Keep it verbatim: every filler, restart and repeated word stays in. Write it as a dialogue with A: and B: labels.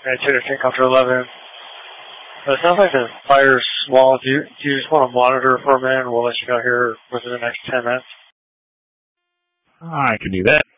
A: Hey, Taylor, King Contra eleven. Uh, it sounds like the fire's small. Do you, do you just want to monitor for a minute, and we'll let you know here within the next ten minutes?
B: I can do that.